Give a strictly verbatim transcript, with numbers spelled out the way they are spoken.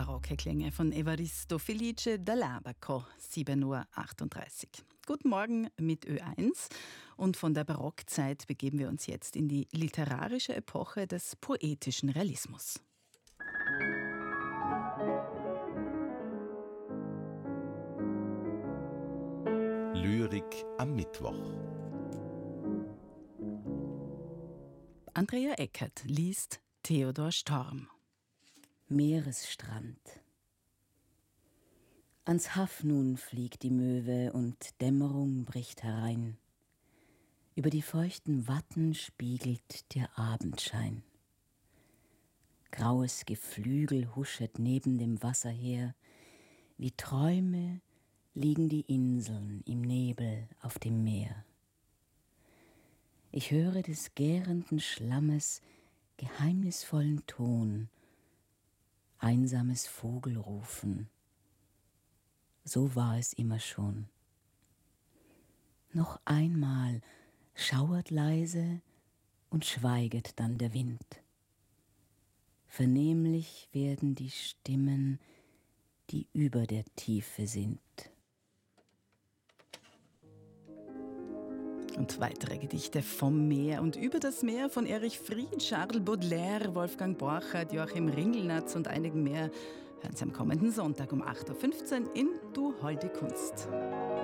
Barocke Klänge von Evaristo Felice Dall'Abaco, sieben Uhr achtunddreißig. Guten Morgen mit Ö eins und von der Barockzeit begeben wir uns jetzt in die literarische Epoche des poetischen Realismus. Lyrik am Mittwoch. Andrea Eckert liest Theodor Storm. Meeresstrand. Ans Haff nun fliegt die Möwe und Dämmerung bricht herein. Über die feuchten Watten spiegelt der Abendschein. Graues Geflügel huschet neben dem Wasser her, wie Träume liegen die Inseln im Nebel auf dem Meer. Ich höre des gärenden Schlammes geheimnisvollen Ton, einsames Vogelrufen. So war es immer schon. Noch einmal schauert leise und schweiget dann der Wind. Vernehmlich werden die Stimmen, die über der Tiefe sind. Und weitere Gedichte vom Meer und über das Meer von Erich Fried, Charles Baudelaire, Wolfgang Borchert, Joachim Ringelnatz und einigen mehr hören Sie am kommenden Sonntag um acht Uhr fünfzehn in Du holde Kunst.